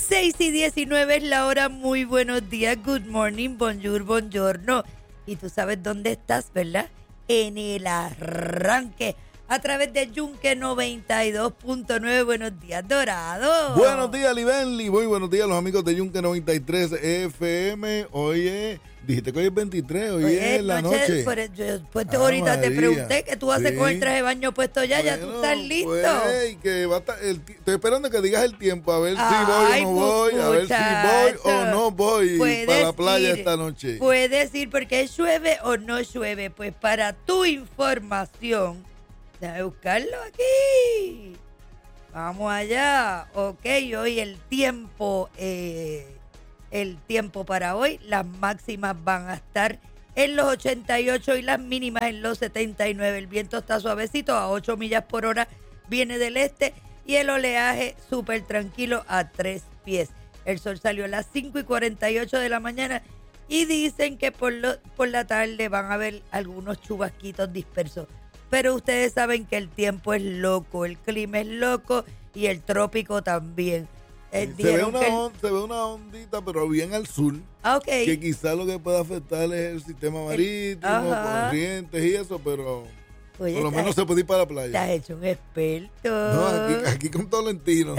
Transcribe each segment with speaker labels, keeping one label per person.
Speaker 1: 6:19 es la hora. Muy buenos días, good morning, bonjour, buongiorno. Y tú sabes dónde estás, ¿verdad? En el arranque, a través de Yunque 92.9. Buenos días, Dorado.
Speaker 2: Buenos días, Libenli. Muy buenos días, los amigos de Yunque 93 FM. Oye, dijiste que hoy es 23, hoy es la noche.
Speaker 1: Ahorita te pregunté que tú haces con el traje de baño puesto ya, ya tú estás listo.
Speaker 2: Pues, que va a estar estoy esperando que digas el tiempo, a ver si voy o no voy, a ver si voy o no voy para la playa esta noche.
Speaker 1: Puedes ir porque llueve o no llueve. Pues para tu información, déjame buscarlo aquí. Vamos allá. Ok, hoy el tiempo para hoy, las máximas van a estar en los 88 y las mínimas en los 79. El viento está suavecito a 8 millas por hora, viene del este y el oleaje súper tranquilo a 3 pies. El sol salió a las 5:48 de la mañana y dicen que por la tarde van a haber algunos chubasquitos dispersos. Pero ustedes saben que el tiempo es loco, el clima es loco y el trópico también.
Speaker 2: Se ve una ondita, pero bien al sur.
Speaker 1: Okay.
Speaker 2: Que quizás lo que puede afectar es el sistema marítimo, corrientes y eso, pero oye, por lo menos se puede ir para la playa.
Speaker 1: Estás hecho un experto.
Speaker 2: No, aquí con Tolentino.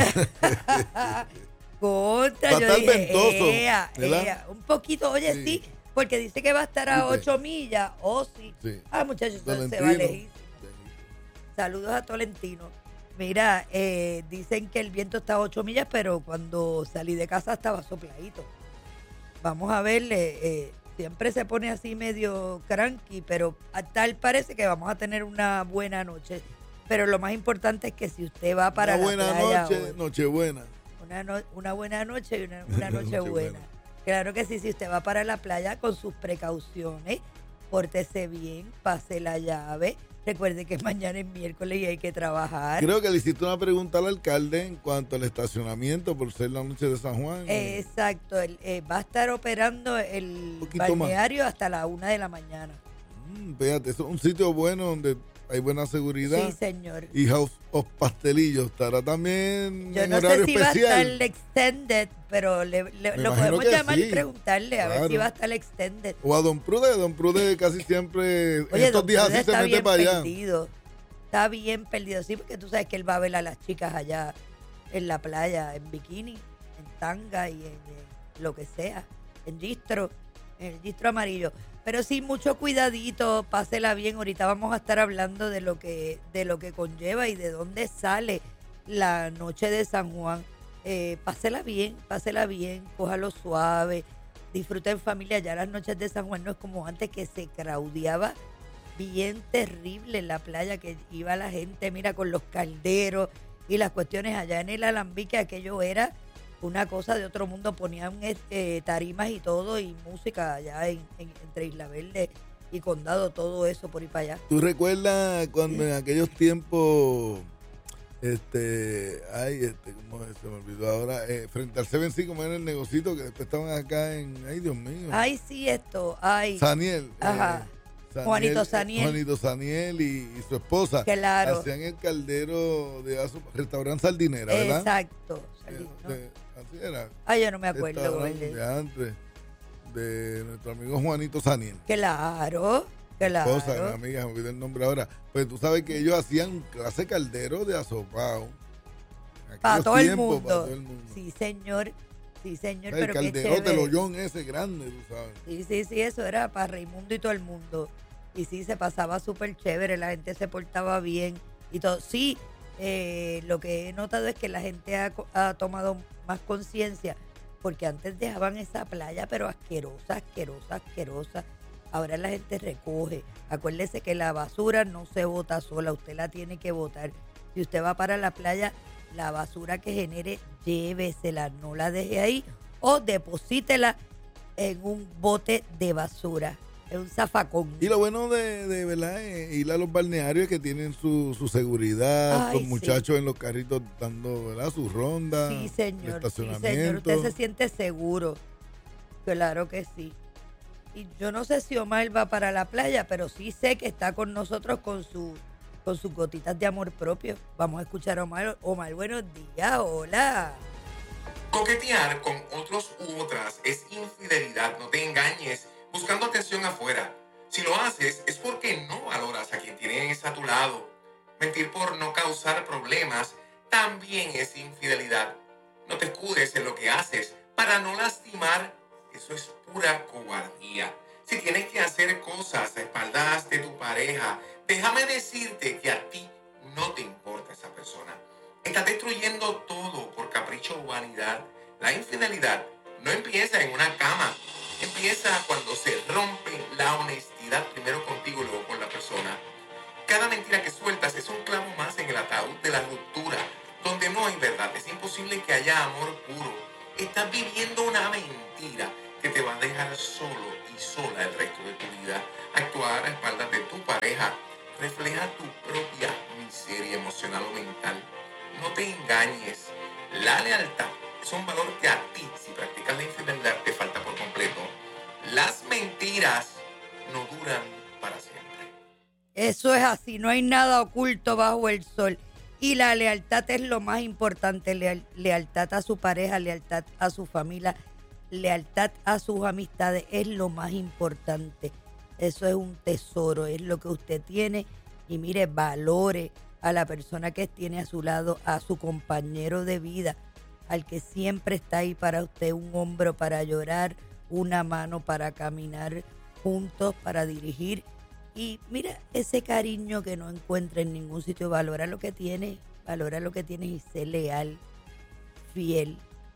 Speaker 1: Contra,
Speaker 2: va a
Speaker 1: yo
Speaker 2: estar
Speaker 1: dije,
Speaker 2: ventoso,
Speaker 1: un poquito, oye, sí, porque dice que va a estar a 8 millas. Sí. Muchachos,
Speaker 2: Tolentino.
Speaker 1: Se va lejísimo. Saludos a Tolentino. Mira, dicen que el viento está a 8 millas, pero cuando salí de casa estaba sopladito. Vamos a verle, siempre se pone así medio cranky, pero tal parece que vamos a tener una buena noche. Pero lo más importante es que si usted va para la playa...
Speaker 2: Una buena noche, nochebuena.
Speaker 1: Una buena noche y una noche buena. Claro que sí, si usted va para la playa con sus precauciones, pórtese bien, pase la llave. Recuerde que mañana es miércoles y hay que trabajar.
Speaker 2: Creo que le hiciste una pregunta al alcalde en cuanto al estacionamiento por ser la noche de San Juan.
Speaker 1: Exacto, va a estar operando el balneario hasta la 1 de la mañana.
Speaker 2: Fíjate, eso es un sitio bueno donde hay buena seguridad.
Speaker 1: Sí, señor.
Speaker 2: Y House of Pastelillos estará también
Speaker 1: yo
Speaker 2: en
Speaker 1: no
Speaker 2: horario
Speaker 1: sé si
Speaker 2: especial.
Speaker 1: Va a estar el extended, pero lo podemos llamar y preguntarle a ver si va a estar el extended.
Speaker 2: O a Don Prude casi siempre,
Speaker 1: oye,
Speaker 2: estos días así se mete para allá.
Speaker 1: Está bien perdido, sí, porque tú sabes que él va a ver a las chicas allá en la playa, en bikini, en tanga y en lo que sea, en el gistro amarillo. Pero sí, mucho cuidadito, pásela bien. Ahorita vamos a estar hablando de lo que conlleva y de dónde sale la noche de San Juan. Pásela bien, cójalo suave, disfruta en familia. Ya las noches de San Juan no es como antes, que se craudeaba bien terrible en la playa, que iba la gente, mira, con los calderos y las cuestiones allá en el Alambique. Aquello era una cosa de otro mundo, ponían tarimas y todo, y música allá entre Isla Verde y Condado, todo eso por ahí para allá.
Speaker 2: ¿Tú recuerdas cuando en aquellos tiempos, ¿cómo se me olvidó ahora? Frente al Seven C, como era el negocito, que después estaban acá ay, Dios mío.
Speaker 1: Saniel.
Speaker 2: Ajá.
Speaker 1: Juanito
Speaker 2: Saniel y su esposa.
Speaker 1: Claro.
Speaker 2: Hacían el caldero de restaurante Sardinera, ¿verdad?
Speaker 1: Exacto.
Speaker 2: Así era.
Speaker 1: Yo no me acuerdo.
Speaker 2: De antes, de nuestro amigo Juanito Saniel.
Speaker 1: Claro.
Speaker 2: Esposa, mi amiga, me olvidé el nombre ahora. Pues tú sabes que ellos hacían clase caldero de asopao.
Speaker 1: Para todo el mundo. Sí, señor.
Speaker 2: El
Speaker 1: pero
Speaker 2: calderote, el hoyón ese grande, tú sabes.
Speaker 1: Sí, eso era para Raimundo y todo el mundo. Y sí, se pasaba súper chévere, la gente se portaba bien y todo. Sí, lo que he notado es que la gente ha tomado más conciencia, porque antes dejaban esa playa, pero asquerosa. Ahora la gente recoge. Acuérdese que la basura no se bota sola, usted la tiene que botar. Si usted va para la playa, la basura que genere, llévesela, no la deje ahí, o deposítela en un bote de basura, en un zafacón.
Speaker 2: Y lo bueno de verdad, ir a los balnearios, que tienen su seguridad, los muchachos en los carritos dando, ¿verdad?, su ronda.
Speaker 1: Sí, señor.
Speaker 2: Estacionamiento.
Speaker 1: Sí, señor. Usted se siente seguro. Claro que sí. Y yo no sé si Omar va para la playa, pero sí sé que está con nosotros con sus gotitas de amor propio. Vamos a escuchar a Omar. Omar, buenos días, hola.
Speaker 3: Coquetear con otros u otras es infidelidad. No te engañes buscando atención afuera. Si lo haces es porque no valoras a quien tienes a tu lado. Mentir por no causar problemas también es infidelidad. No te escudes en lo que haces para no lastimar. Eso es pura cobardía. Si tienes que hacer cosas a espaldas de tu pareja, déjame decirte que a ti no te importa esa persona. Estás destruyendo todo por capricho o vanidad. La infidelidad no empieza en una cama. Empieza cuando se rompe la honestidad, primero contigo y luego con la persona. Cada mentira que sueltas es un clavo más en el ataúd de la ruptura, donde no hay verdad. Es imposible que haya amor puro. Estás viviendo una mentira que te va a dejar solo y sola el resto de tu vida. Actuar a espaldas de tu pareja refleja tu propia miseria emocional o mental. No te engañes. La lealtad es un valor que a ti, si practicas la infidelidad, te falta por completo. Las mentiras no duran para siempre.
Speaker 1: Eso es así, no hay nada oculto bajo el sol. Y la lealtad es lo más importante, lealtad a su pareja, lealtad a su familia, lealtad a sus amistades es lo más importante. Eso es un tesoro, es lo que usted tiene. Y mire, valore a la persona que tiene a su lado, a su compañero de vida, al que siempre está ahí para usted, un hombro para llorar, una mano para caminar juntos, para dirigir. Y mira, ese cariño que no encuentra en ningún sitio, valora lo que tiene y sé leal, fiel,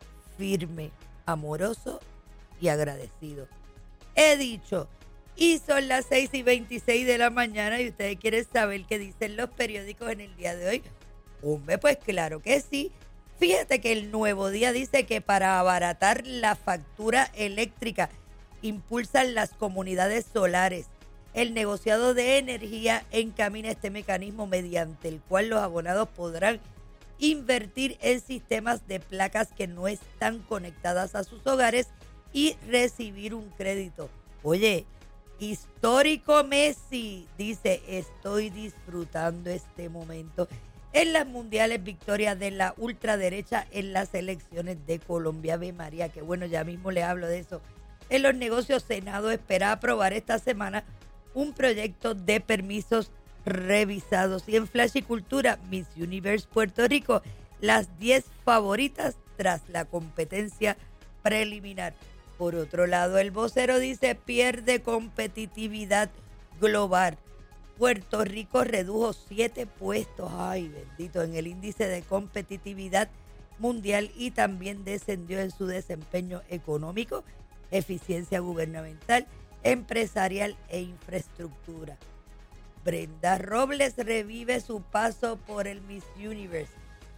Speaker 1: firme, amoroso y agradecido. He dicho, y son las 6:26 de la mañana y ustedes quieren saber qué dicen los periódicos en el día de hoy. Hombre, pues claro que sí. Fíjate que el Nuevo Día dice que para abaratar la factura eléctrica impulsan las comunidades solares. El negociado de energía encamina este mecanismo mediante el cual los abonados podrán invertir en sistemas de placas que no están conectadas a sus hogares y recibir un crédito. Oye, histórico Messi dice, estoy disfrutando este momento. En las mundiales, victoria de la ultraderecha en las elecciones de Colombia. Ave María, que bueno, ya mismo le hablo de eso. En los negocios, Senado espera aprobar esta semana un proyecto de permisos revisados. Y en Flash y Cultura, Miss Universe Puerto Rico, las 10 favoritas tras la competencia preliminar. Por otro lado, el vocero dice, pierde competitividad global. Puerto Rico redujo 7 puestos, ay bendito, en el índice de competitividad mundial y también descendió en su desempeño económico, eficiencia gubernamental, empresarial e infraestructura. Brenda Robles revive su paso por el Miss Universe.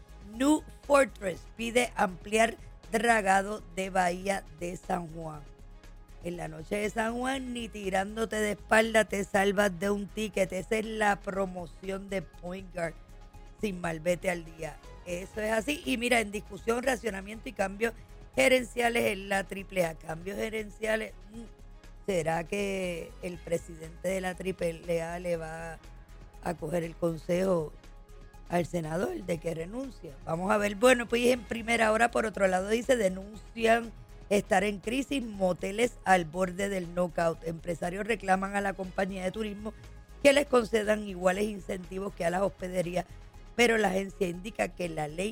Speaker 1: New Fortress pide ampliar dragado de Bahía de San Juan. En la noche de San Juan, ni tirándote de espalda te salvas de un ticket. Esa es la promoción de Point Guard sin malvete al día. Eso es así. Y mira, en discusión, racionamiento y cambios gerenciales en la AAA. Cambios gerenciales. ¿Será que el presidente de la AAA le va a coger el consejo al senador de que renuncia? Vamos a ver. Bueno, pues en primera hora, por otro lado, dice, denuncian estar en crisis moteles al borde del knockout. Empresarios reclaman a la compañía de turismo que les concedan iguales incentivos que a las hospederías, pero la agencia indica que la ley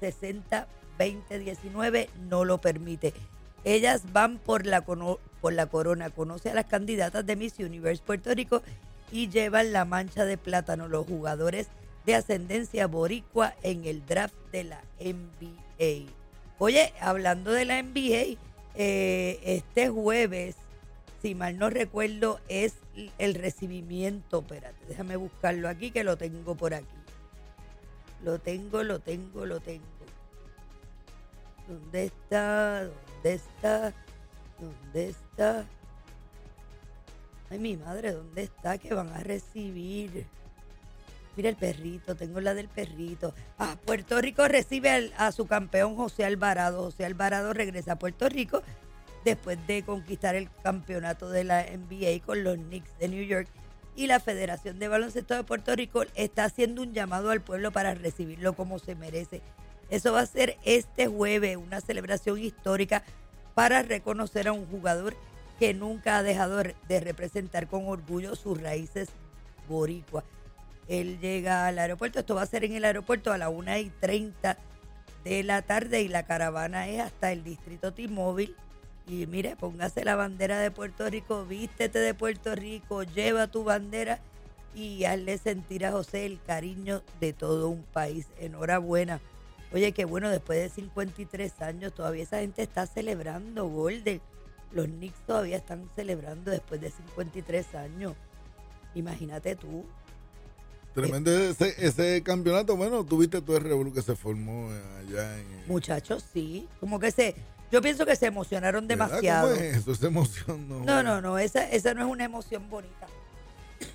Speaker 1: 60-2019 no lo permite. Ellas van por la corona. Conoce a las candidatas de Miss Universe Puerto Rico y llevan la mancha de plátano, los jugadores de ascendencia boricua en el draft de la NBA. Oye, hablando de la NBA, este jueves, si mal no recuerdo, es el recibimiento. Espérate, déjame buscarlo aquí, que lo tengo por aquí. Lo tengo. ¿Dónde está? Ay, mi madre, ¿dónde está? Que van a recibir. Mira el perrito, tengo la del perrito. Puerto Rico recibe a su campeón José Alvarado. José Alvarado regresa a Puerto Rico después de conquistar el campeonato de la NBA con los Knicks de New York. Y la Federación de Baloncesto de Puerto Rico está haciendo un llamado al pueblo para recibirlo como se merece. Eso va a ser este jueves, una celebración histórica para reconocer a un jugador que nunca ha dejado de representar con orgullo sus raíces boricuas. Él llega al aeropuerto, esto va a ser en el aeropuerto a las 1:30 de la tarde y la caravana es hasta el distrito T-Mobile. Y mire, póngase la bandera de Puerto Rico, vístete de Puerto Rico, lleva tu bandera y hazle sentir a José el cariño de todo un país. Enhorabuena. Oye, qué bueno, después de 53 años todavía esa gente está celebrando, Golden. Los Knicks todavía están celebrando después de 53 años. Imagínate tú.
Speaker 2: Tremendo ese campeonato. Bueno, tuviste todo el revuelo que se formó allá en...
Speaker 1: Muchachos, sí. Como que yo pienso que se emocionaron demasiado.
Speaker 2: ¿Cómo es eso? Esa emoción no.
Speaker 1: No, esa no es una emoción bonita.